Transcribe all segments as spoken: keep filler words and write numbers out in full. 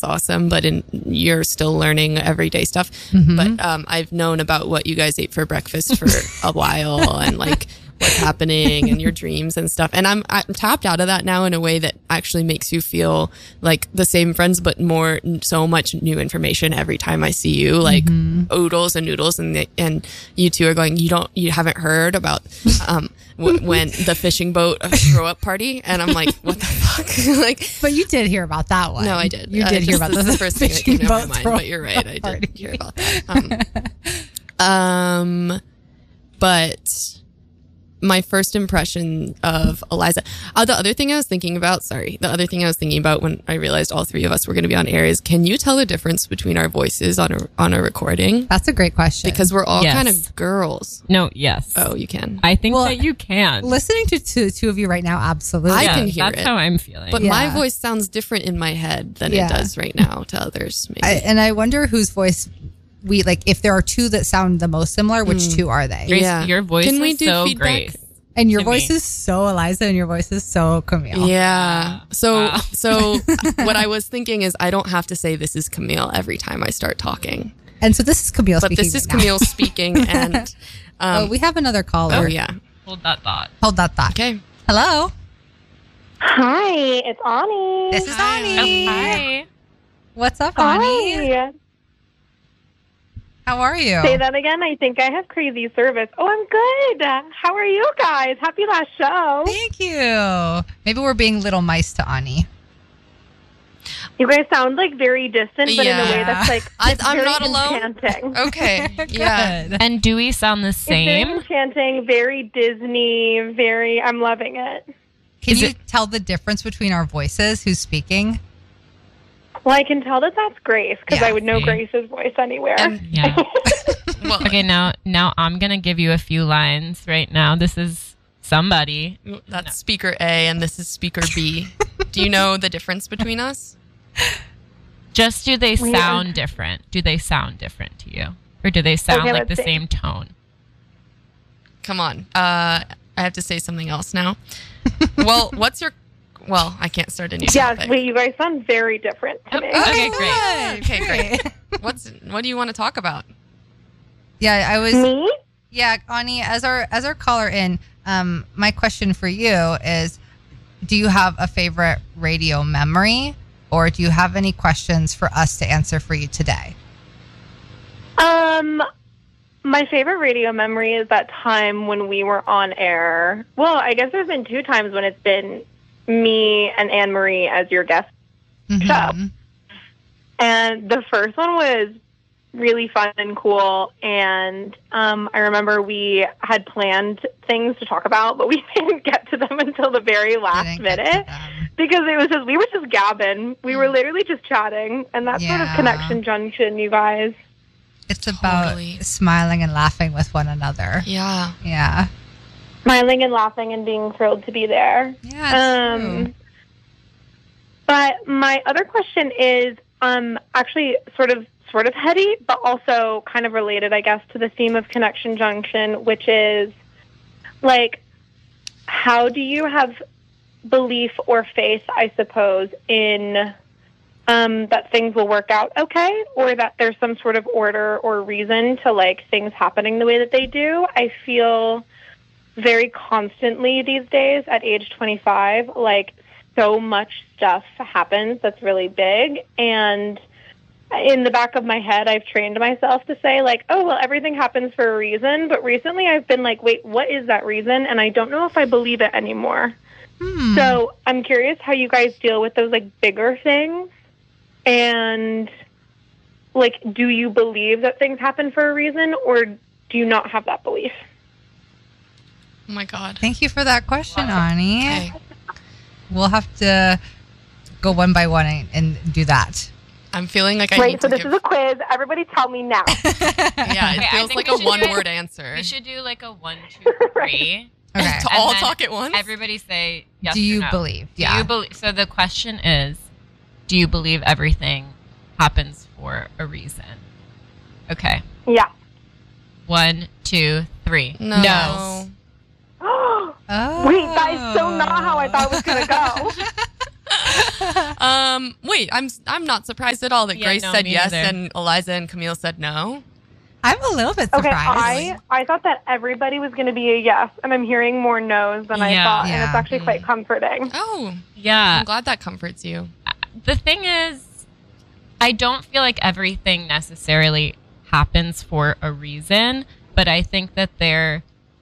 both awesome, but in, you're still learning everyday stuff. Mm-hmm. But um, I've known about what you guys ate for breakfast for a while and like what's happening and your dreams and stuff. And I'm, I'm tapped out of that now in a way that actually makes you feel like the same friends, but more, so much new information every time I see you, like mm-hmm. oodles and noodles. And the, and you two are going, you don't, you haven't heard about um, w- when the fishing boat throw up party. And I'm like, what the fuck? Like, but you did hear about that one. No, I did. You did uh, hear about the, the first thing that came to my mind, but you're right. I did hear about that. Um, um but my first impression of Eliza. Uh, the other thing I was thinking about, sorry, the other thing I was thinking about when I realized all three of us were going to be on air is, can you tell the difference between our voices on a on a recording? That's a great question. Because we're all yes. kind of girls. No, yes. Oh, you can. I think well, that you can. Listening to two, two of you right now, absolutely. I yeah, can hear that's it. That's how I'm feeling. But yeah. my voice sounds different in my head than yeah. it does right now to others. Maybe. I, and I wonder whose voice we like. If there are two that sound the most similar, which mm. two are they? Grace, yeah. Your voice can we is do so feedback? great. And your voice me. is so Eliza, and your voice is so Camille. Yeah. So, wow. so what I was thinking is, I don't have to say this is Camille every time I start talking. And so this is Camille but speaking. But this is right Camille now. speaking, and um, oh, we have another caller. Oh yeah. Hold that thought. Hold that thought. Okay. Hello. Hi, it's Ani. This is Hi. Ani. Oh, hi. What's up, Ani? Hi. How are you? Say that again. I think I have crazy service. Oh, I'm good. How are you guys? Happy last show. Thank you. Maybe we're being little mice to Ani. You guys sound like very distant, but Yeah. in a way that's like I, it's I'm very not alone. enchanting. Okay. Yeah. And do we sound the It's very same? enchanting, very Disney, very. I'm loving it. Can Is you it- tell the difference between our voices? Who's speaking? Well, I can tell that that's Grace because Yeah. I would know See? Grace's voice anywhere. And- Yeah. Well, Okay, now now I'm gonna give you a few lines right now. This is somebody. that's No. speaker A, and this is speaker B. Do you know the difference between us? Just do they Weird. sound different? Do they sound different to you, or do they sound Okay, like the let's see. same tone? Come on. Uh, I have to say something else now. Well, what's your? Well, I can't start a new Yes, topic. wait, you guys sound very different to me. Okay, great. Okay, great. What's what do you want to talk about? Yeah, I was. Me? Yeah, Ani, as our as our caller in, um, my question for you is: do you have a favorite radio memory, or do you have any questions for us to answer for you today? Um, my favorite radio memory is that time when we were on air. Well, I guess there's been two times when it's been me and Anne Marie as your guest Mhm. show. And the first one was really fun and cool. And um, I remember we had planned things to talk about, but we didn't get to them until the very last Didn't get to minute them. because it was just we were just gabbing. We were literally just chatting, and that's sort of Yeah. Connection Junction, you guys. It's about Totally. smiling and laughing with one another. Yeah. Yeah. Smiling and laughing and being thrilled to be there. Yeah. It's true. Um, but my other question is um, actually sort of sort of heady, but also kind of related, I guess, to the theme of Connection Junction, which is like, how do you have belief or faith, I suppose, in um, that things will work out okay, or that there's some sort of order or reason to like things happening the way that they do? I feel very constantly these days at age twenty-five, like so much stuff happens that's really big. And in the back of my head, I've trained myself to say like, oh, well, everything happens for a reason. But recently I've been like, wait, what is that reason? And I don't know if I believe it anymore. Hmm. So I'm curious how you guys deal with those like bigger things. And like, do you believe that things happen for a reason, or do you not have that belief? Oh my God. Thank you for that question, Ani. Okay. We'll have to go one by one and, and do that. I'm feeling like I Right, need so to this give. is a quiz. Everybody tell me now. Yeah, it Okay, I feels think like we a should one-word do- answer. We should do like a one, two, three. Okay. To And all then talk at once. Everybody say yes. Do or you no. believe? Do Yeah. you believe? So the question is, do you believe everything happens for a reason? Okay. Yeah. One, two, three. No. Oh, Oh. wait, that is so not how I thought it was going to go. um, wait, I'm I'm not surprised at all that Yeah, Grace no, said me yes neither. and Eliza and Camille said no. I'm a little bit Okay, surprised. I, I thought that everybody was going to be a yes, and I'm hearing more no's than I Yeah. thought, and Yeah. it's actually quite comforting. Oh, Yeah. I'm glad that comforts you. The thing is, I don't feel like everything necessarily happens for a reason, but I think that there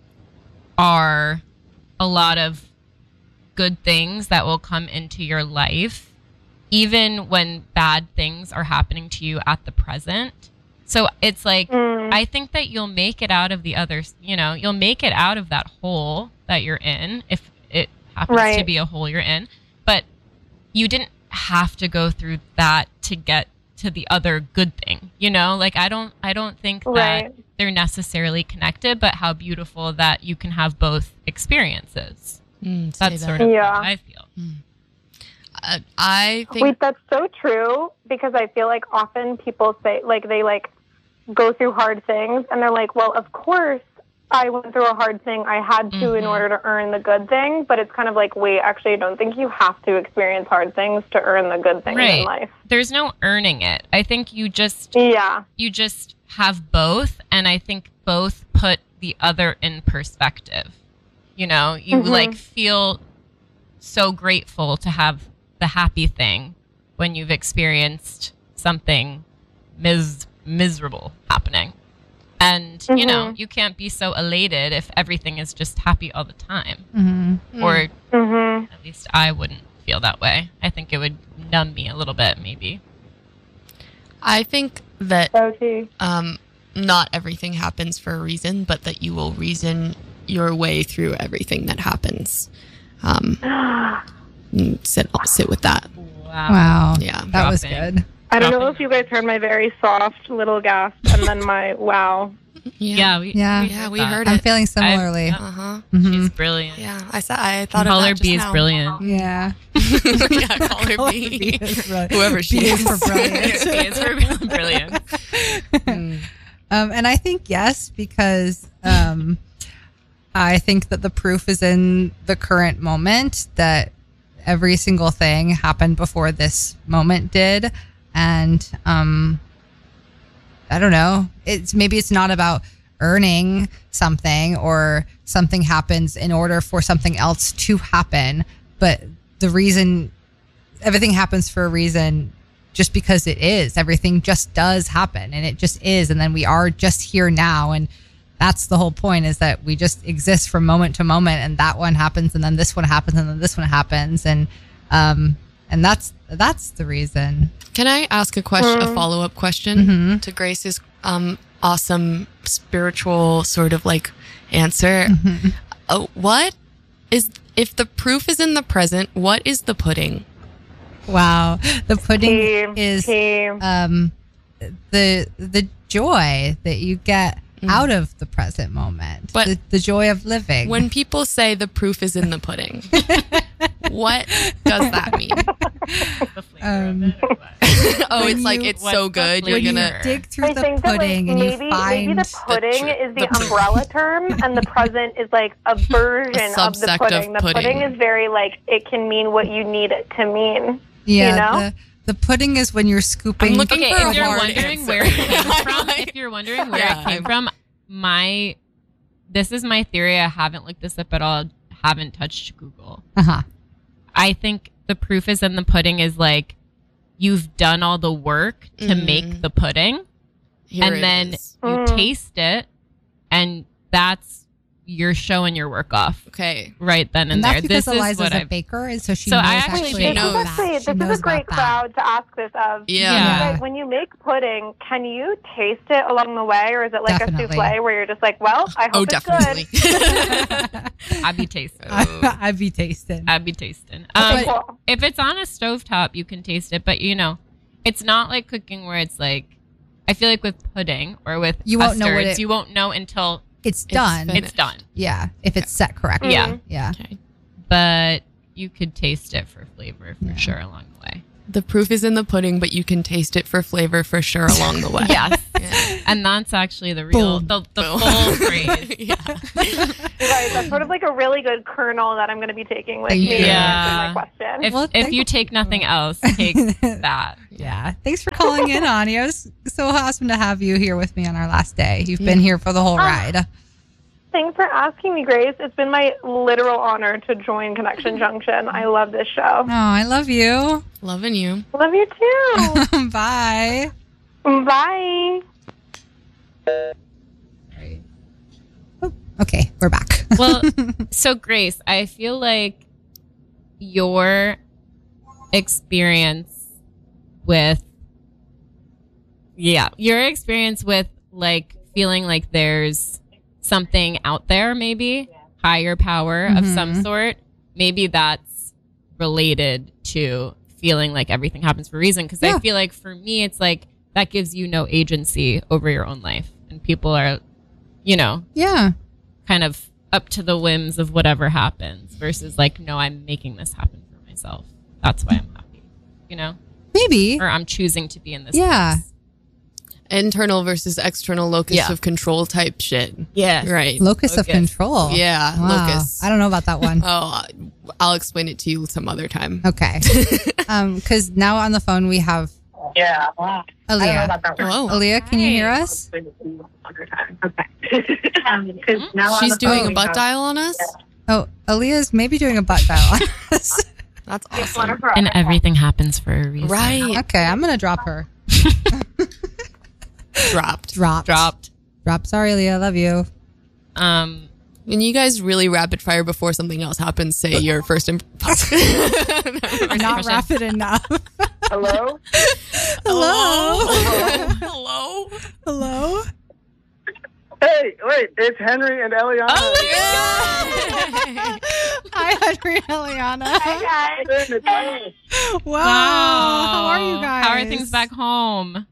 are a lot of good things that will come into your life, even when bad things are happening to you at the present. So it's like, Mm. I think that you'll make it out of the other, you know, you'll make it out of that hole that you're in, if it happens to Right. be a hole you're in. But you didn't have to go through that to get to the other good thing, you know? Like, I don't, I don't think that Right. they're necessarily connected, but how beautiful that you can have both experiences. Mm, say That's that. sort of Yeah. how I feel. Uh, I think Wait, that's so true, because I feel like often people say, like, they, like, go through hard things, and they're like, well, of course I went through a hard thing. I had to in Mhm. order to earn the good thing. But it's kind of like, wait, actually, I don't think you have to experience hard things to earn the good things in Right. life. There's no earning it. I think you just, Yeah. you just have both, and I think both put the other in perspective. You know, you Mhm. like feel so grateful to have the happy thing when you've experienced something mis- miserable happening. And, you know, Mhm. you can't be so elated if everything is just happy all the time. Mhm. Or Mm-hmm. at least I wouldn't feel that way. I think it would numb me a little bit, maybe. I think that So too. um, not everything happens for a reason, but that you will reason your way through everything that happens. Um, and sit sit with that. Wow. Wow. Yeah. That was Dropping. good. I don't know Dropping if you guys heard my very soft little gasp and then my wow. Yeah, we, Yeah. Yeah, we that. heard I'm it. feeling similarly. I- Uh huh. Mhm. She's brilliant. Yeah, I saw. I thought Call of that her just B is now. brilliant. Yeah. yeah, call her Call her B. B is brilliant. Whoever she B is. is for brilliant. B is for brilliant. Mm. Um, and I think yes, because um, I think that the proof is in the current moment, that every single thing happened before this moment did. And um, I don't know, it's maybe it's not about earning something or something happens in order for something else to happen, but the reason everything happens for a reason, just because it is. Everything just does happen, and it just is, and then we are just here now, and that's the whole point, is that we just exist from moment to moment, and that one happens, and then this one happens, and then this one happens, and um and that's that's the reason. Can I ask a question, a follow up question Mhm. to Grace's um, awesome spiritual sort of like answer? Mhm. Oh, what is if the proof is in the present? What is the pudding? Wow, the pudding Team, is team. um the the joy that you get Mm. out of the present moment, But the, the joy of living. When people say the proof is in the pudding, what does that mean? The flavor Um, of it or what? oh, When it's like you- it's what's so the good. You're when you gonna. dig through I the think that like, pudding and maybe you find maybe the pudding tr- is the, the tr- umbrella term, and the present is like a version of the subsect of pudding. The pudding. pudding is very like it can mean what you need it to mean. yeah, you know? the, the pudding is when you're scooping. I'm looking Okay, for a if you're hard wondering answer. where it came I'm from, like- if you're wondering where Yeah, it came I'm- from, my this is my theory. I haven't looked this up at all. Haven't touched Google. Uh-huh. I think the proof is in the pudding is like you've done all the work to Mhm. make the pudding, Here and it then is. you Mm. taste it, and that's you're showing your work off Okay. right then and, And there. that's because This is Eliza's what a I baker, and so she So knows I actually actually think- This knows is about actually that. this She is knows a great about that. crowd to ask this of. Yeah. Yeah. Like, when you make pudding, can you taste it along the way, or is it like Definitely. a souffle where you're just like, well, I hope Oh, it's definitely. good. I'd be tasting. I'd be tasting. I'd be tasting. Um, Okay, cool. if it's on a stovetop, you can taste it, but you know, it's not like cooking where it's like, I feel like with pudding or with You won't know what custards, it- you won't know until It's done. finished. it's done. yeah, if it's set correctly. Yeah. Yeah. Okay. But you could taste it for flavor for Yeah. sure along the way. The proof is in the pudding, but you can taste it for flavor for sure along the way. Yes. Yeah. And that's actually the real, Boom. the, the Boom. full phrase. yeah. Right, that's sort of like a really good kernel that I'm going to be taking with Thank me you. to Yeah. answer my question. If, Well, if thank- you take nothing else, take that. Yeah. Thanks for calling in, Ani. It was so awesome to have you here with me on our last day. You've been here for the whole Ah. ride. Thanks for asking me, Grace. It's been my literal honor to join Connection Junction. I love this show. Oh, I love you. Loving you. Love you too. Bye. Bye. Oh, okay, we're back. Well, so Grace, I feel like your experience with, yeah, your experience with like feeling like there's something out there, maybe higher power of some Mhm. sort, maybe that's related to feeling like everything happens for a reason. Because Yeah. I feel like for me, it's like that gives you no agency over your own life, and people are, you know, Yeah. kind of up to the whims of whatever happens versus like, no, I'm making this happen for myself. That's why I'm happy, you know, Maybe. or I'm choosing to be in this Yeah. place. Internal versus external locus Yeah. of control type shit. Yeah. Right. Locus of Locus. control. Yeah, Wow. locus. I don't know about that one. Oh, I'll explain it to you some other time. Okay. Um, because now on the phone we have Yeah. Wow. I don't know Aaliyah. about that one. Whoa. Aaliyah, can you hear Hi. us? Okay. um, 'cause now on She's the doing phone a we butt have- dial on us? Oh, Aaliyah's maybe doing a butt dial on us. That's It's one awesome. of her And other everything happens for a reason. Right. Okay, I'm gonna drop her. Dropped. Dropped. Dropped. Drop. Sorry, Aaliyah. Love you. Um, And you guys really rapid fire before something else happens. Say your first impression. We're not rapid enough. Hello? Hello. Hello. Hello. Hey, wait, it's Henry and Eliana. oh, Yeah. Hi, Henry and Eliana. Hi, guys. Hey, Natalia. Wow. How are you wow. guys? How are things back home?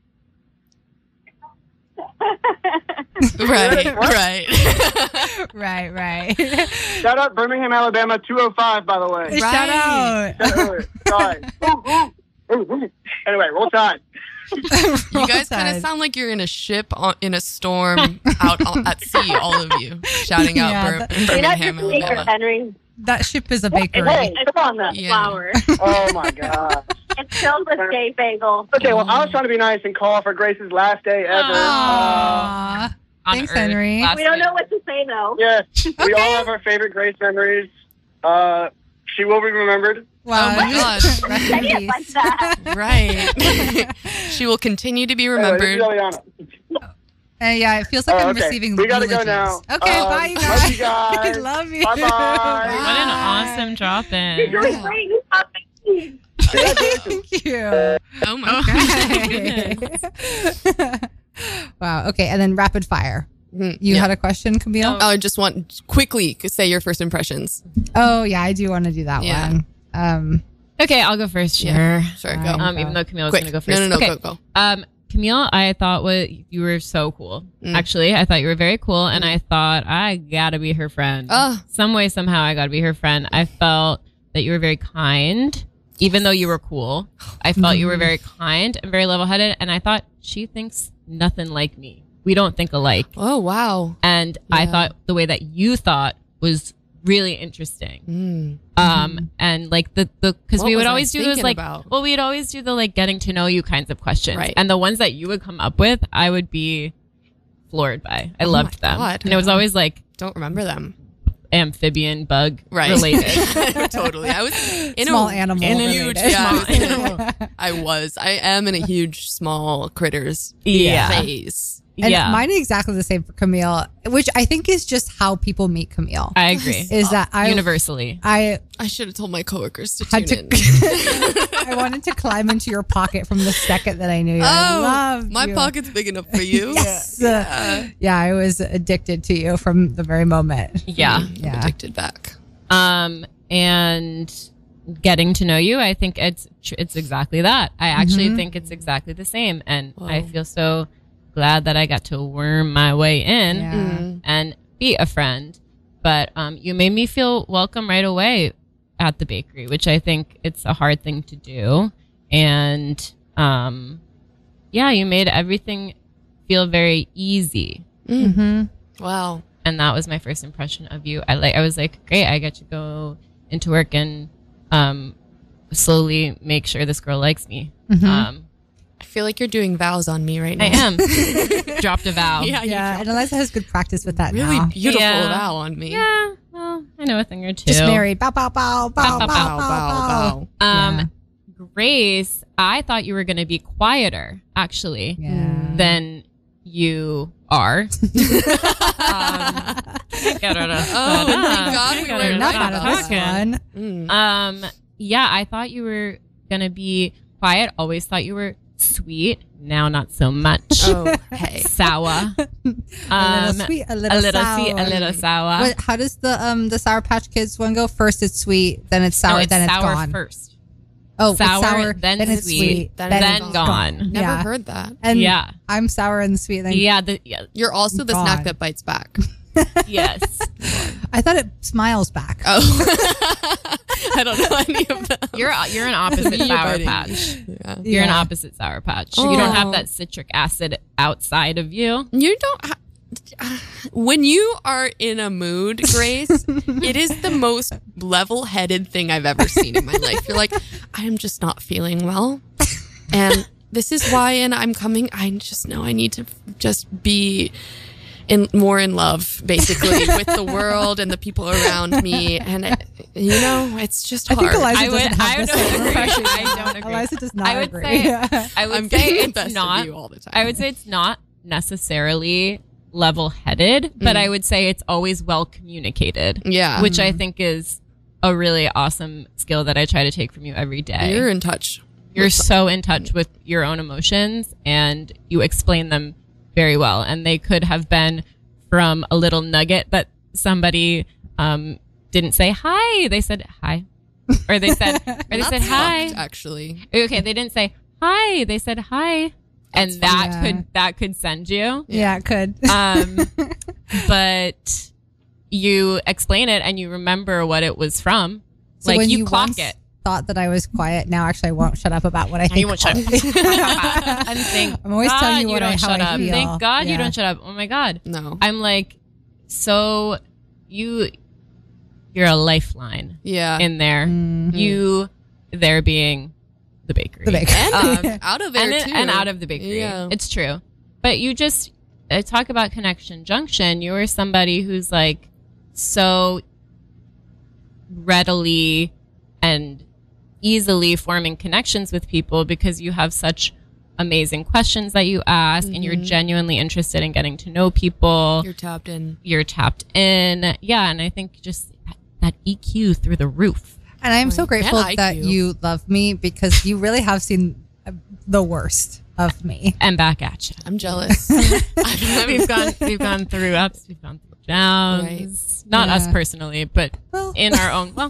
Right. What? Right. Right, right. Shout out Birmingham, Alabama, two oh five, by the way. Shout out. Shout out. Sorry. Ooh, ooh, ooh, ooh. Anyway, roll tide. You guys kind of sound like you're in a ship on, in a storm out on, at sea, all of you, shouting out Yeah, Bir- that- You're not Birmingham, just speaker, Alabama. Henry. That ship is a bakery. Hey, come on now. Yeah. Flour. Oh, my God. It's filled with gay bagel. Okay, well, I was trying to be nice and call for Grace's last day ever. Uh, Aww. On Thanks, Earth Henry. last We don't week. know what to say, though. yeah, we all Okay. have our favorite Grace memories. Uh, she will be remembered. Wow. Oh my God. Rest in Say it peace. like that. Right. She will continue to be Anyway, this is remembered. Eliana. Uh, yeah, it feels like Oh, I'm okay. receiving We gotta go eulogies. now. Okay, Um, bye, you love guys. you guys. Love you. Bye-bye. What an awesome drop You're in. doing great. You got me. Thank you. Oh my God. Okay. Wow. Okay, and then rapid fire. Mhm. You Yeah. had a question, Camille? Oh, I just want quickly say your first impressions. Oh, yeah, I do want to do that Yeah. one. Um, Okay, I'll go first. Sure. Yeah. Sure, Fine. go. Um, even though Camille was Quick. going to go No, first. no, no, okay. go, go. Um, Camille, I thought was you were so cool. Mm. Actually, I thought you were very cool, and I thought I gotta be her friend. Oh. Some way, somehow, I gotta be her friend. I felt that you were very kind, even though you were cool. I felt you were very kind and very level-headed, and I thought she thinks nothing like me. We don't think alike, Oh, wow. and I Yeah. thought the way that you thought was really interesting. Mm. Um, and like the, the, cause What we was would I always do those thinking like, about? well, we'd always do the like getting to know you kinds of questions. Right. And the ones that you would come up with, I would be floored by. I Oh loved my them. God. And it was always like Don't remember them. amphibian bug Right. related. Totally. I was in small a, animal in a related. huge, yeah, I was, in Small a, I was. I am in a huge small critters yeah. phase. And yeah. mine is exactly the same for Camille, which I think is just how people meet Camille. I agree. is that I Universally. I I should have told my coworkers to had tune to in. I wanted to climb into your pocket from the second that I knew you. I Oh, loved my you. pocket's big enough for you. Yes. Uh, yeah, I was addicted to you from the very moment. Yeah. I'm Yeah. addicted back. Um, and getting to know you, I think it's tr- it's exactly that. I actually Mhm. think it's exactly the same, and Whoa. I feel so glad that I got to worm my way in Yeah. Mm. and be a friend. But um, you made me feel welcome right away at the bakery, which I think it's a hard thing to do. And um, yeah, you made everything feel very easy. Mm-hmm. Wow. And that was my first impression of you. I like I was like, great, I get to go into work and um slowly make sure this girl likes me. Mm-hmm. Um I feel like you're doing vows on me right now. I am. Dropped a vow. Yeah, you Yeah, and Eliza has good practice with that really now. beautiful Yeah. vow on me. Yeah. Well, I know a thing or two. Just married. Bow, bow, bow, bow, bow, Bow, bow, bow, bow, bow. Um Yeah. Grace, I thought you were going to be quieter actually Yeah. than you are. um, Oh, thank God we We're were not right out of about this talking. one. Mm. Um, yeah, I thought you were gonna be quiet. Always thought you were sweet. Now not so much. Oh, hey. Sour. a Um, little sweet, a little, a little sour. sweet, a little sour. What, how does the um the Sour Patch Kids one go? First it's sweet, then it's sour, No, it's then it's sour gone. first. Oh, it's Sour, sour, then then, it's sweet, sweet, then Then, it's gone. Never Yeah. heard that. And Yeah. I'm sour and sweet. Then Yeah. The, yeah. You're also the Gone. snack that bites back. Yes. I thought it smiles back. Oh. I don't know any of them. You're you're an opposite You're sour biting. patch. Yeah. You're an Yeah. opposite sour patch. You don't have Oh. that citric acid outside of you. You don't. Ha- when you are in a mood, Grace, it is the most level-headed thing I've ever seen in my life. You're like, I am just not feeling well, and this is why. And I'm coming. I just know I need to just be in more in love, basically, with the world and the people around me. And it, you know, it's just I hard. think Eliza I doesn't would- have I this don't same agree. impression. I don't agree. Eliza does not I would agree. say- I would I'm say getting the it's best not. of you all the time. I would say it's not necessarily level-headed, but Mm. I would say it's always well communicated. Yeah. which I think is a really awesome skill that I try to take from you every day. You're in touch. You're so in touch with your own emotions and you explain them very well. And they could have been from a little nugget that somebody um, didn't say hi. They said hi. Or they said, or they That's said hi. fucked, actually. Okay, they didn't say hi. They said hi. And That's that fun. could that could send you. Yeah, it could. Um, but you explain it and you remember what it was from. So like when you, clock once it. thought that I was quiet, now actually I won't shut up about what I think. You won't shut up. And thank I'm always God telling you you what don't I, how shut I up. feel. Thank God you Yeah. don't shut up. Oh my God. No. I'm like, so you, you're a lifeline Yeah. in there. Mhm. You there being the bakery. The bakery. and Um, out of there, and, too. and out of the bakery. Yeah. It's true. But you just uh, talk about Connection Junction. You are somebody who's like so readily and easily forming connections with people because you have such amazing questions that you ask and you're Mhm. genuinely interested in getting to know people. You're tapped in. You're tapped in. Yeah. And I think just that E Q through the roof. And I am so Right. grateful And that I Q. you love me because you really have seen uh, the worst of me. And back at you. I'm jealous. we've gone we've gone through ups, we've gone through downs. Right. Not us Yeah. personally, but Well, in our own well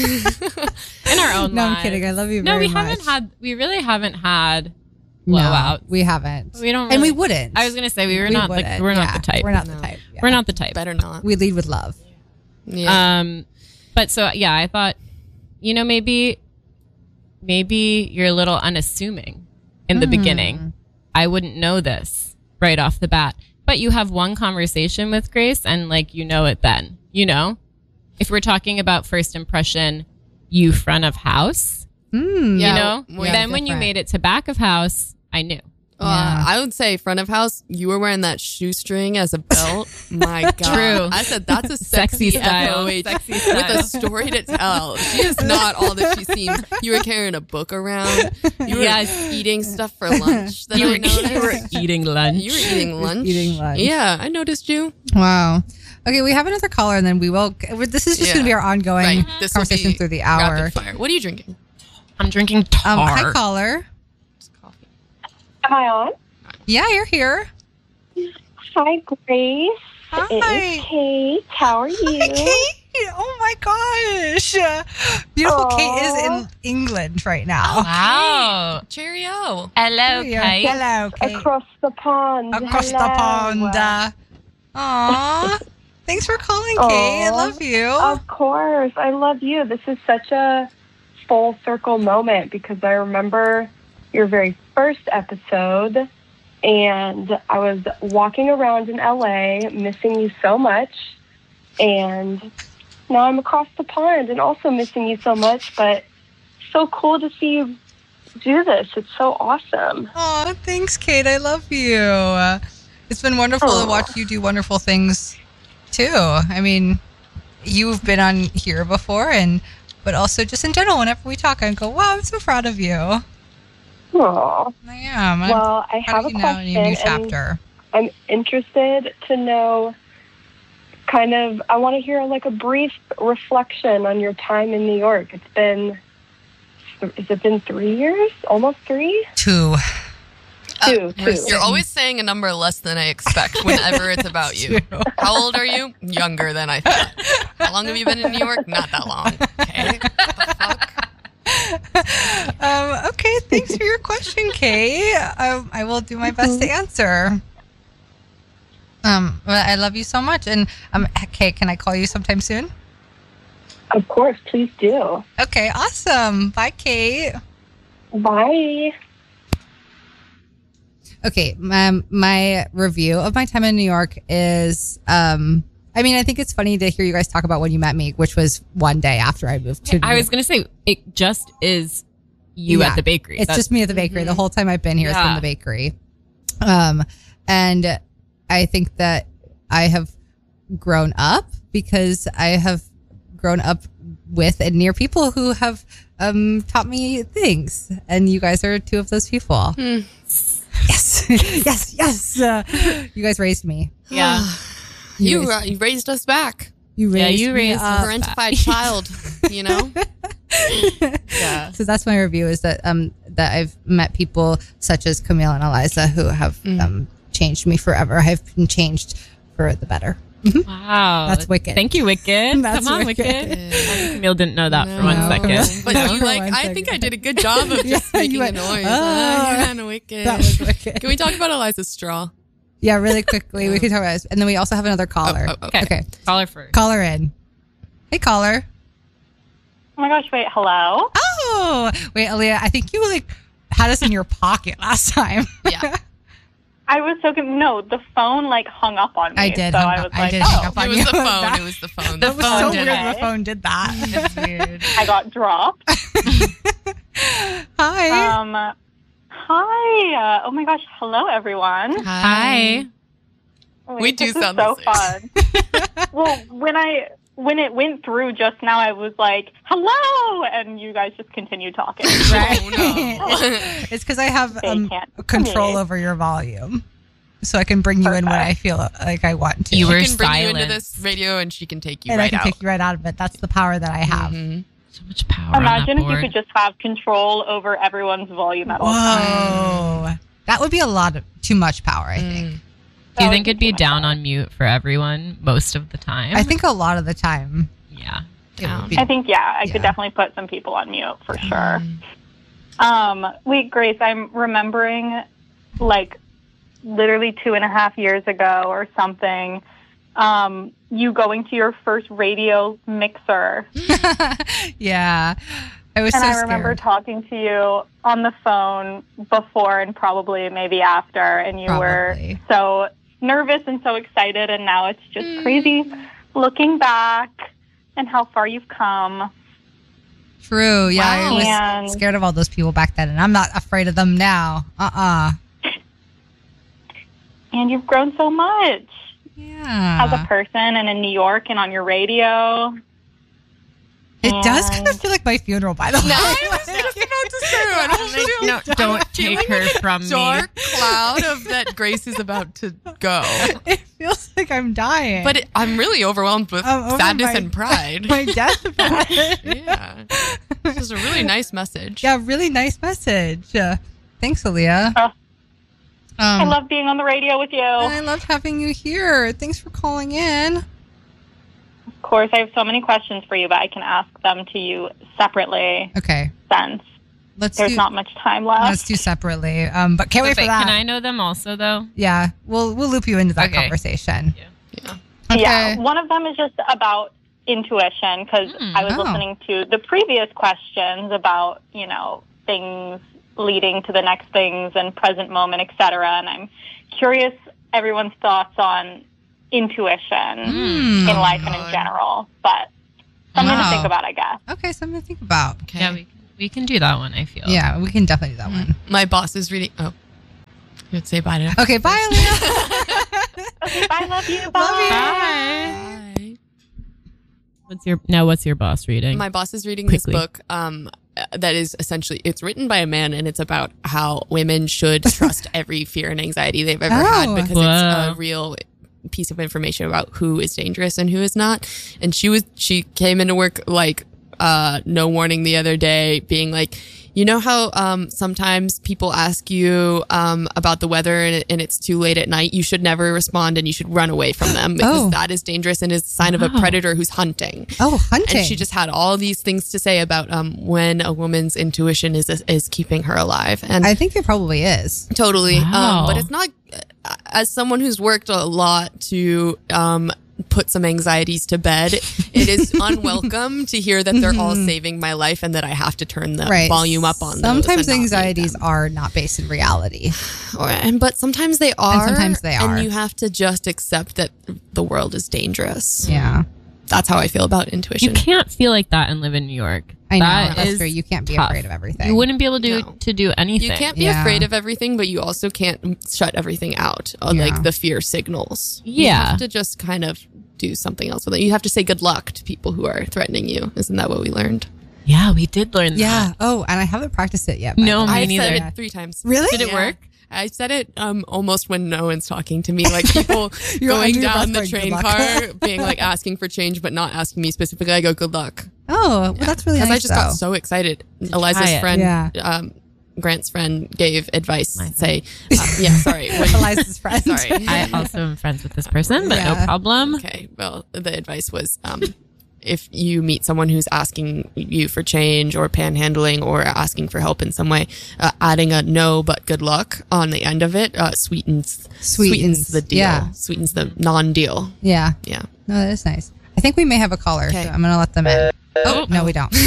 in our own no, I'm lives. kidding. I love you No, very we much. haven't had we really haven't had No, blowouts. we haven't. We don't and we really- wouldn't. I was gonna say we were We not the wouldn't. we're not Yeah, the type. We're not No. the type. Yeah. We're not the type. Better not. We lead with love. Yeah. Um but so yeah, I thought, you know, maybe maybe you're a little unassuming in the Hmm. beginning. I wouldn't know this right off the bat. But you have one conversation with Grace and like you know it then. You know? If we're talking about first impression, you front of house, Mm. Yeah. you know? Yeah, then when you different. made it to back of house, I knew. Uh, Yeah. I would say front of house, you were wearing that shoestring as a belt. My God. True. I said, that's a Sexy sexy, style. F O H Sexy with style. a story to tell. She is not all that she seems. You were carrying a book around. You were Yes. eating stuff for lunch that You I were, noticed. you were eating lunch. You were eating lunch. eating lunch. Yeah, I noticed you. Wow. Okay, we have another caller, and then we will. This is just Yeah. going to be our ongoing Right. This will conversation be through the hour. rapid fire. What are you drinking? I'm drinking tar. Um, hi, caller. Just coffee. Am I on? Yeah, you're here. Hi, Grace. Hi. It is Kate. How are you? Kate! Oh my gosh! Beautiful Aw. Kate is in England right now. Wow. Cheerio. Hello, Here. Kate. Hello, Kate. Across the pond. Across the Hello. pond. Uh, Aw. Thanks for calling, Kate. I Aw. love you. Of course. I love you. This is such a full circle moment because I remember your very first episode and I was walking around in L A, missing you so much, and now I'm across the pond and also missing you so much, but so cool to see you do this. It's so awesome. Oh, thanks, Kate. I love you. Uh, it's been wonderful Aw. to watch you do wonderful things too. I mean, you've been on here before, and but also just in general, whenever we talk, I go, "Wow, I'm so proud of you." I Aw. am. I'm Well, I proud have of a you now in your new question, and chapter. I'm interested to know kind of, I want to hear like a brief reflection on your time in New York. It's been, has it been three years? Almost three? Two. Two, You're, two. you're always saying a number less than I expect whenever it's about you. Two. How old are you? Younger than I thought. How long have you been in New York? Not that long. Okay. What the fuck? Um, okay, thanks for your question, Kate. Um, I will do my best to answer. Um, well, I love you so much, and um, Kate, can I call you sometime soon? Of course, please do. Okay, awesome. Bye, Kate. Bye. Okay, my, my review of my time in New York is, um, I mean, I think it's funny to hear you guys talk about when you met me, which was one day after I moved to New I was York. going to say, it just is you Yeah, at the bakery. It's That's- just me at the bakery. The whole time I've been here has been Yeah. the bakery. Um, and I think that I have grown up because I have grown up with and near people who have um, taught me things. And you guys are two of those people. Yes, yes, yes. Uh, you guys raised me. Yeah. You, raised, uh, you raised us back. you Yeah, raised you me raised up. Parentified child, you know? Yeah. So that's my review, is that um that I've met people such as Camille and Eliza who have um changed me forever. I've been changed for the better. Wow. That's wicked. Thank you, Wicked. That's Come on, wicked. Wicked. I think Camille didn't know that for one No. second. But No, you for like, one I think second. I did a good job of just Yeah, you making a went, noise. "Oh." Ah, you're kinda wicked. That was wicked. Can we talk about Eliza's straw? Yeah, really quickly. We can talk about this. And then we also have another caller. Oh, oh, Okay. Okay. Call her first. Caller in. Hey, caller. Oh my gosh, wait, hello? Oh, wait, Aaliyah, I think you like had us in your pocket last time. Yeah. I was so con- no, the phone like hung up on me. I did So hung I up- was I like, did oh, hang up on It was you. the phone. That- It was the phone. That was phone so did weird it. the phone did that. It's weird. I got dropped. Hi. um, hi. Uh, oh my gosh, hello everyone. Hi. Wait, We do this sound is so the same. fun. Well, when I when it went through just now, I was like, hello, and you guys just continued talking. Right. Oh, no. It's because I have They um, can't hear control me. over your volume. So I can bring you in when I feel like I want to. You were She can bring you into silent. this radio and she can take you and I right can out. take you right out of it. That's the power that I have. Mhm. So much power Imagine on if that you board. could just have control over everyone's volume at all times. Whoa. That would be a lot of too much power, I think. Mm. Do you That think would it'd be too much down power. on mute for everyone most of the time? I think a lot of the time. Yeah. it would be- I think, yeah, I Yeah. could definitely put some people on mute for sure. Um, wait, Grace, I'm remembering like literally two and a half years ago or something, um, you going to your first radio mixer. yeah. I was And so I remember scared. talking to you on the phone before and probably maybe after, and you Probably. were so nervous and so excited, and now it's just crazy looking back and how far you've come. True. Yeah. Wow. I was And- scared of all those people back then, and I'm not afraid of them now. Uh-uh. And you've grown so much Yeah. as a person and in New York and on your radio. It does And- kind of feel like my funeral, by the way. I was just about to say, I don't feel No, don't I'm take feeling her like a from me. dark cloud of that Grace is about to go. It feels like I'm dying. But it, I'm really overwhelmed with I'm over sadness my- and pride. my deathbed. Yeah. This is a really nice message. Yeah, really nice message. Uh, thanks, Aaliyah. Oh. Um, I love being on the radio with you. I loved having you here. Thanks for calling in. Of course, I have so many questions for you, but I can ask them to you separately Okay, since let's there's do not much time left. let's do separately. Um, but can't wait for Wait, that. can I know them also, though? Yeah, we'll we'll loop you into that Okay. conversation. Yeah. Okay. Yeah, one of them is just about intuition because Mm, I was oh. listening to the previous questions about, you know, things leading to the next things and present moment, et cetera. And I'm curious everyone's thoughts on intuition Mm. in life and in general, but something Wow. to think about, I guess. Okay, something to think about. Okay. Yeah, we can, we can do that one, I feel. Yeah, we can definitely do that one. My boss is reading. Oh, you would say bye to Okay, bye, Aaliyah. Okay, bye, love you. Bye. Love you. Bye. Bye. What's your now? What's your boss reading? My boss is reading Quickly. this book um, that is essentially, it's written by a man, and it's about how women should trust every fear and anxiety they've ever Oh. had, because Wow. it's a real piece of information about who is dangerous and who is not. And she was, she came into work like, uh, no warning the other day, being like, you know how um, sometimes people ask you um, about the weather and, it, and it's too late at night? You should never respond, and you should run away from them, because Oh. that is dangerous and is a sign of a Wow. predator who's hunting. Oh, hunting. And she just had all these things to say about um, when a woman's intuition is is keeping her alive. And I think it probably is. totally, Wow. um, but it's not. As someone who's worked a lot to um, put some anxieties to bed, it is unwelcome to hear that they're all saving my life and that I have to turn the Right. volume up on. those Sometimes and not read anxieties them. are not based in reality. Or- and but sometimes they are, sometimes they are. and you have to just accept that the world is dangerous. Yeah. That's how I feel about you intuition. can't feel like that and live in New York. I know. That That's is true. You can't be tough. afraid of everything. You wouldn't be able to No. to do anything. You can't be Yeah. afraid of everything, but you also can't shut everything out on Yeah. like the fear signals. You Yeah. have to just kind of do something else with it. You have to say good luck to people who are threatening you. Isn't that what we learned? Yeah, we did learn Yeah. that. Oh, and I haven't practiced it yet. by No, the way. me I neither. said it three times. Really? Did it Yeah. work? I said it um, almost when no one's talking to me, like people You're going under your down breath the going, train "Good luck." car, being like asking for change, but not asking me specifically. I go, good luck. Oh, well, that's really nice. Because I just though. got so excited. Eliza's it. friend, Yeah. um, Grant's friend, gave advice. My Say, uh, yeah, sorry. When- Eliza's friend. Sorry. I also am friends with this person, but Yeah. no problem. Okay. Well, the advice was um, if you meet someone who's asking you for change or panhandling or asking for help in some way, uh, adding a no but good luck on the end of it uh, sweetens, Sweetens, the deal, yeah. sweetens the non-deal. Yeah. Yeah. No, that is nice. I think we may have a caller, Okay. so I'm going to let them in. Oh, no, we don't.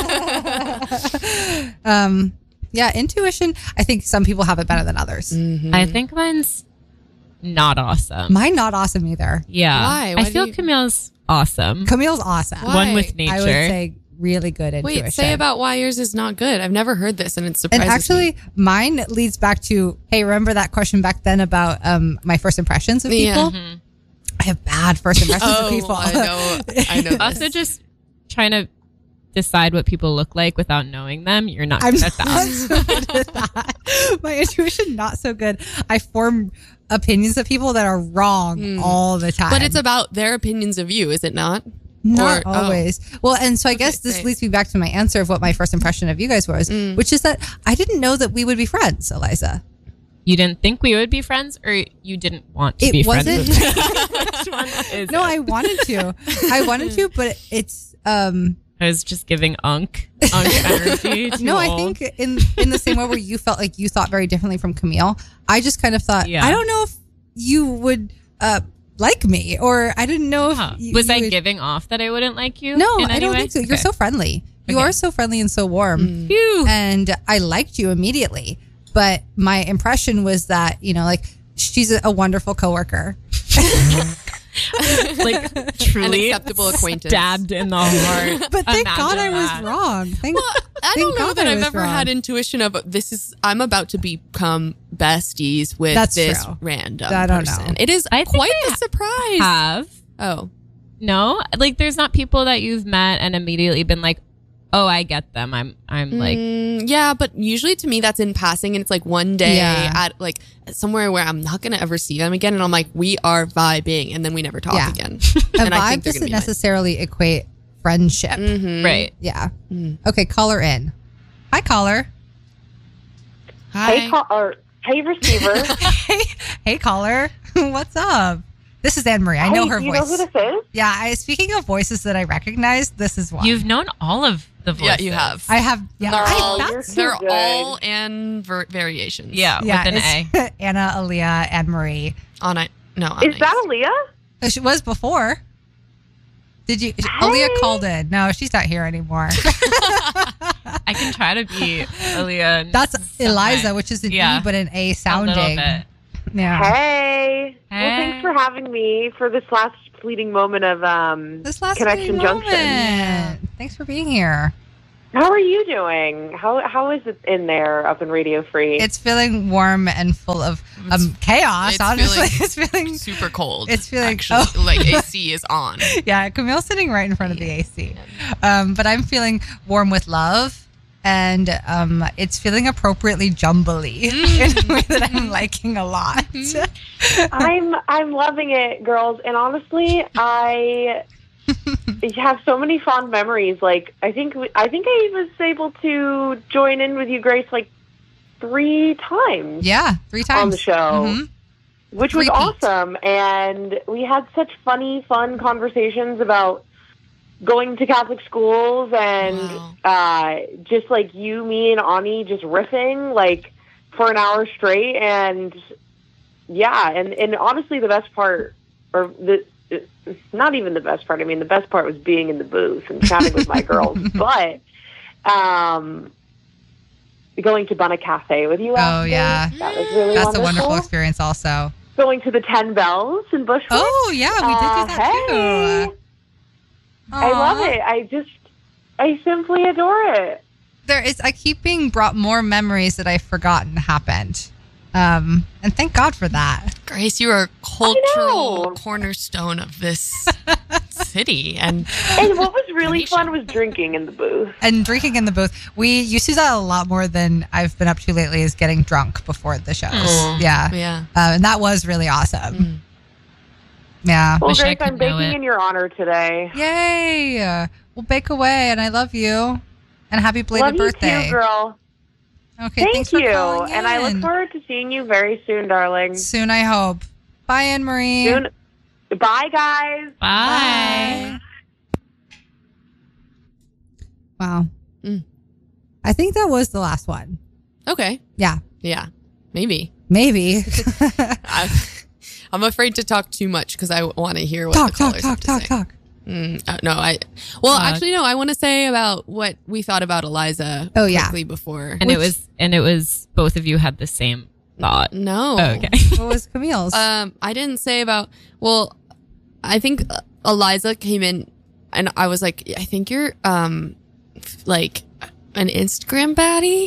um, yeah, intuition. I think some people have it better than others. Mm-hmm. I think mine's not awesome. Mine not awesome either. yeah. Why? Why I do feel you- Camille's awesome. Camille's awesome. Why? One with nature. I would say really good intuition. Wait, say about why yours is not good. I've never heard this, and it And surprises actually, me. mine leads back to, hey, remember that question back then about um, my first impressions of Yeah. people? Mhm. I have bad first impressions Oh, of people. I know. I know. Also, this. just trying to decide what people look like without knowing them. You're not I'm good not at that. so good at that. My intuition not so good. I form opinions of people that are wrong all the time. But it's about their opinions of you, is it not? Not Or- oh. always. Well, and so I guess Okay, this great. leads me back to my answer of what my first impression of you guys was, Mm. which is that I didn't know that we would be friends, Eliza. You didn't think we would be friends, or you didn't want to It be wasn't. friends with me? Which one is No, it? I wanted to. I wanted to, but it's um I was just giving unk, unk energy. Too no, I old. think in in the same way where you felt like you thought very differently from Camille, I just kind of thought Yeah. I don't know if you would uh like me, or I didn't know if Huh. you, was you I would- giving off that I wouldn't like you? No, in I any don't way? think so. You're Okay. so friendly. You Okay. are so friendly and so warm. Phew. And I liked you immediately. But my impression was that, you know, like she's a, a wonderful coworker. like truly An acceptable acquaintance. stabbed in the heart. But thank God I Imagine was that. wrong. Thank, I thank don't know God that I I've was ever wrong. had intuition of this is I'm about to become besties with That's this true. random I don't person. know. It is I think quite I the surprise. Have Oh. no, like there's not people that you've met and immediately been like, oh, I get them. I'm I'm like Mm, yeah, but usually to me that's in passing, and it's like one day Yeah. at like somewhere where I'm not gonna ever see them again, and I'm like, we are vibing, and then we never talk Yeah. again. A and I vibe think they're doesn't gonna be necessarily equate friendship. Mm-hmm. right. Yeah. Mm. Okay, caller in. Hi, caller. Hey, call, or, hey, receiver. hey, hey, caller. What's up? This is Anne Marie. I know Hey, her do you voice. know who this is? Yeah. I, speaking of voices that I recognize, this is one. You've known all of the voices. Yeah, you have. I have. Yeah. They're I- all, that's- you're they're so good. all and ver- variations. Yeah, yeah, with an A. it's Anna, Aaliyah, Anne Marie. On it. No. On Is ice. that Aaliyah? Oh, She was before. Did you? Aaliyah called in. No, she's not here anymore. I can try to be Aaliyah. That's some Eliza, way. which is an Yeah. E but an A A little sounding. bit. Yeah. Hey. Hey. Well, thanks for having me for this last fleeting moment of um, This last Connection moment. Junction. Thanks for being here. How are you doing? How How is it in there up in Radio Free? It's feeling warm and full of um, chaos. it's Honestly, feeling it's feeling. super cold. It's feeling- actually, oh. like A C is on. Yeah, Camille's sitting right in front of the A C, um, but I'm feeling warm with love, and um, it's feeling appropriately jumbly in a way that I'm liking a lot. I'm I'm loving it, girls. And honestly, I have so many fond memories. Like I think we, I think I was able to join in with you, Grace, like three times Yeah, three times on the show, Mhm. which was Repeat. awesome. And we had such funny, fun conversations about going to Catholic schools and Wow. uh, just like you, me, and Ani just riffing like for an hour straight. And yeah, and, and honestly, the best part, or the not even the best part. I mean, the best part was being in the booth and chatting with my girls. But um, going to Bunna Cafe with you. Oh, after, yeah. that was really That's wonderful. a wonderful experience, also. Going to the Ten Bells in Bushwick. Oh yeah, we did Uh, do that hey. too. I love Aw. it. I just, I simply adore it. There is. I keep being brought more memories that I've forgotten happened, um, and thank God for that. Grace, you are a cultural know. cornerstone of this city, and And what was really Nation. fun was drinking in the booth. And drinking in the booth, we used to do that a lot more than I've been up to lately. Is getting drunk before the shows. Mm. Yeah, yeah. uh, and that was really awesome. Mm. Yeah. Well, Wish I Grace, could I'm know baking it. in your honor today. Yay! We'll bake away, and I love you. And happy belated Love birthday. you too, girl. Okay, Thank thanks for you. calling And I look in. forward to seeing you very soon, darling. Soon, I hope. Bye, Anne Marie. Soon. Bye, guys. Bye. Wow. Mm. I think that was the last one. Okay, Yeah, yeah, maybe. maybe. I'm, I'm afraid to talk too much because I want to hear what talk, the talk, callers talk, have to talk, say. talk. Mm, uh, no, I. Well, Uh, actually, no. I want to say about what we thought about Eliza. Oh, yeah. quickly before. And Which- it was and it was both of you had the same thought. No. Oh, okay. What was Camille's? Um, I didn't say about. Well, I think uh, Eliza came in, and I was like, I think you're um, f- like an Instagram baddie.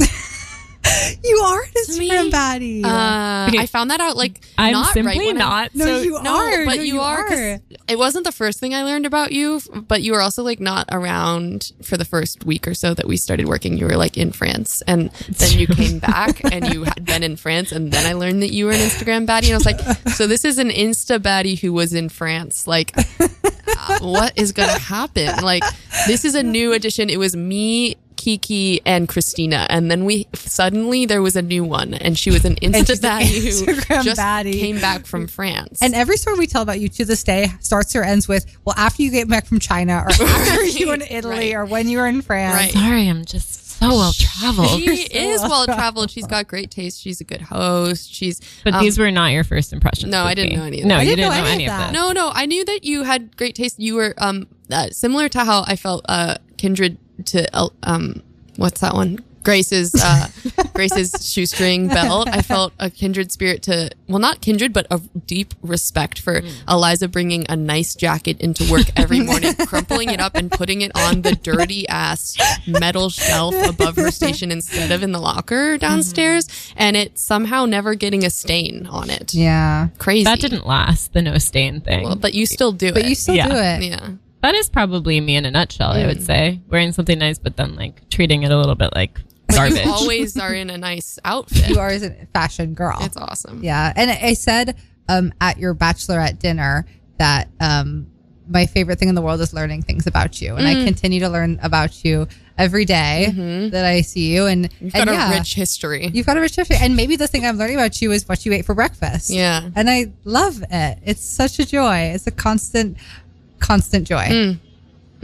you are an to me, Instagram baddie. Uh, Okay. I found that out like I'm not simply right when I- not. no, so you No, are. but No, you, are. 'cause It wasn't the first thing I learned about you, but you were also like not around for the first week or so that we started working. You were like in France, and then you came back, and you had been in France, and then I learned that you were an Instagram baddie, and I was like, so this is an Insta baddie who was in France. Like, uh, what is gonna happen? Like, this is a new addition. It was me, Kiki, and Christina, and then we suddenly there was a new one, and she was an Insta she's an baddie who Instagram just baddie. came back from France. And every story we tell about you to this day starts or ends with, well, after you get back from China, or after you in Italy, Right. or when you were in France. Right. sorry, I'm just so well traveled. She is well traveled. She's got great taste. She's a good host. She's But um, these were not your first impressions. No, with I didn't me. know any of No, that. I you didn't didn't know know any any of of that. that. no, no. I knew that you had great taste. You were um uh, similar to how I felt uh kindred to uh, um what's that one? Grace's uh Grace's shoestring belt. I felt a kindred spirit to well, not kindred, but a deep respect for Eliza bringing a nice jacket into work every morning, crumpling it up and putting it on the dirty ass metal shelf above her station instead of in the locker downstairs, and it somehow never getting a stain on it. Yeah. Crazy. That didn't last, the no stain thing. Well, but you still do But it. you still Yeah. do it. yeah. That is probably me in a nutshell, I would say. Wearing something nice, but then like treating it a little bit like garbage. You always are in a nice outfit. You are a fashion girl. It's awesome. Yeah. And I said um, at your bachelorette dinner that um, my favorite thing in the world is learning things about you. And I Mm. continue to learn about you every day that I see you. And, You've and got yeah, a rich history. you've got a rich history. And maybe the thing I'm learning about you is what you ate for breakfast. Yeah. And I love it. It's such a joy. It's a constant, constant joy. Mm.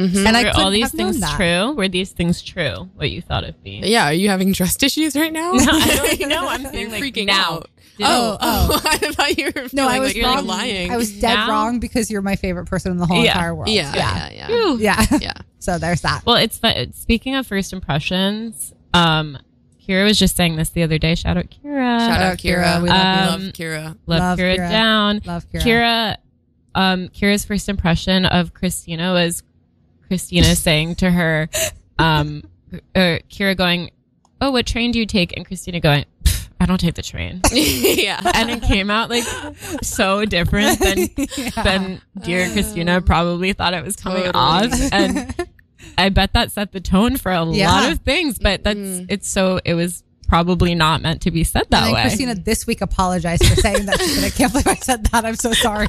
Mm-hmm. And I Were couldn't all these have known things that. true? Were these things true? What you thought of me? Yeah, are you having trust issues right now? No, I don't know. I'm You're saying like freaking now. out. Did Oh, it- oh, I thought you were No, I feeling was like you're wrong. lying. I was dead Now? wrong because you're my favorite person in the whole Yeah. entire world. yeah, yeah, yeah. Phew. Yeah. Yeah. So there's that. Well, it's fun. Speaking of first impressions, um, Kira was just saying this the other day. Shout out Kira. Shout out Kira. We love love, you. love Kira. Love, Love Kira, Kira. down. Love Kira. Kira, um, Kira's first impression of Christina was Christina saying to her, um, uh, Kira going, "Oh, what train do you take?" And Christina going, "Pff, "I don't take the train." yeah. And it came out like so different than Yeah. than dear Christina probably thought it was coming Totally. off, and I bet that set the tone for a Yeah. lot of things. But that's Mm. it's so it was probably not meant to be said that and then way. Christina this week apologized for saying that. She said, I can't believe I said that. I'm so sorry.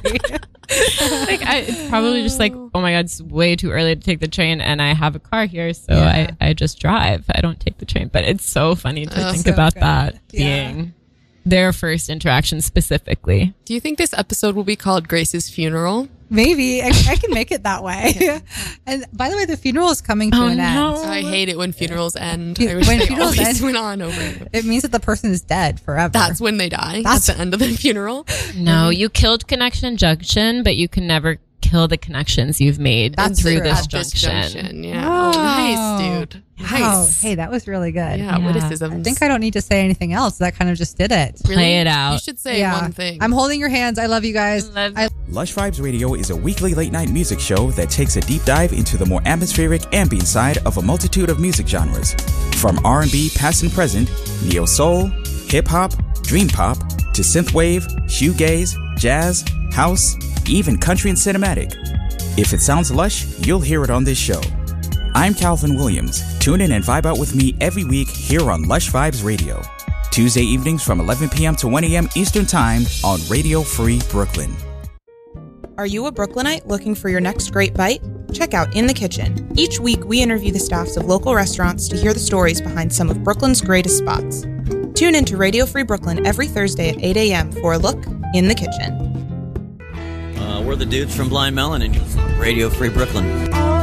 like I, it's probably just like, oh my god, it's way too early to take the train, and I have a car here, so Yeah. I, I just drive. I don't take the train. But it's so funny to Oh, think so about good. that Yeah. being their first interaction specifically. Do you think this episode will be called Grace's funeral? Maybe I, I can make it that way. And by the way, the funeral is coming to Oh, an no. end. I hate it when funerals end. When I wish they funerals always end- went on over. and over. It means that the person is dead forever. That's when they die. That's- at the end of the funeral. No, you killed Connection Junction, but you can never kill the connections you've made That's through true. this At this junction. junction. Yeah. Wow. Oh, nice, dude. Wow. Nice. Hey, that was really good. Yeah, Yeah. witticisms. I think I don't need to say anything else. That kind of just did it. Play it out. You should say Yeah. one thing. I'm holding your hands. I love you guys. Love- I Lush Vibes Radio is a weekly late night music show that takes a deep dive into the more atmospheric ambient side of a multitude of music genres. From R and B past and present, neo soul, hip hop, dream pop, to synthwave, shoegaze, jazz, house, even country and cinematic. If it sounds lush, you'll hear it on this show. I'm Calvin Williams. Tune in and vibe out with me every week here on Lush Vibes Radio. Tuesday evenings from eleven p.m. to one a.m. Eastern Time on Radio Free Brooklyn. Are you a Brooklynite looking for your next great bite? Check out In the Kitchen. Each week, we interview the staffs of local restaurants to hear the stories behind some of Brooklyn's greatest spots. Tune in to Radio Free Brooklyn every Thursday at eight a.m. for a look in the kitchen. Uh, we're the dudes from Blind Melon and Radio Free Brooklyn.